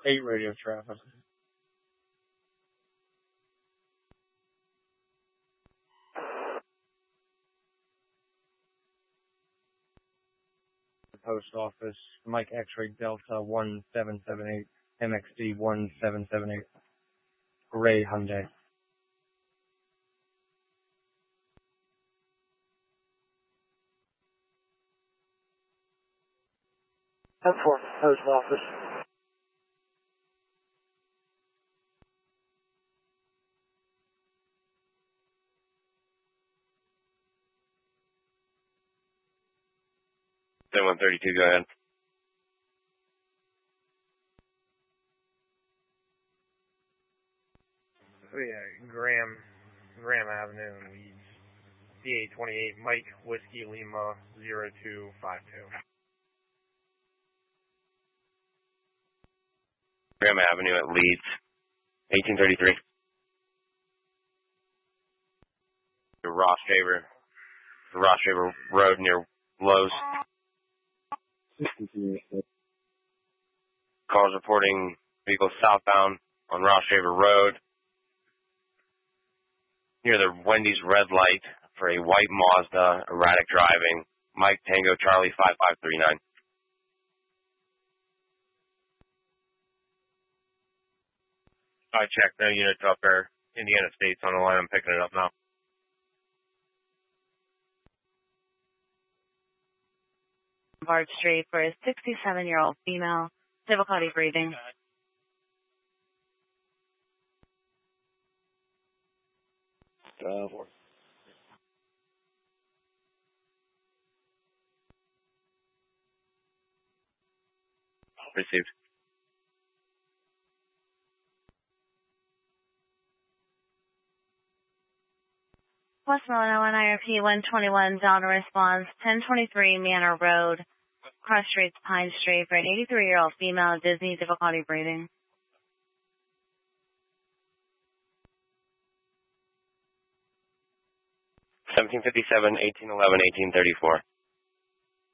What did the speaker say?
8 radio traffic. Post office, Mike X-ray Delta 1778, MXD 1778, Gray Hyundai. 10-4, post office. Then 132, go ahead. Oh yeah, Graham Avenue in Leeds. DA28, Mike Whiskey Lima 0252. Graham Avenue at Leeds, 1833. The Ross Shaver Road near Lowe's. Cars reporting vehicles southbound on Ross Shaver Road near the Wendy's red light for a white Mazda, erratic driving. Mike Tango Charlie 5539. I checked. No units up there. Indiana State's on the line. I'm picking it up now. Bard Street for a 67-year-old female, difficulty breathing. Received. Westmoreland Island IRP 121 Delta response 1023 Manor Road, Cross Streets, Pine Street for an 83-year-old female, Disney, difficulty breathing. $1757, $1811, $1834.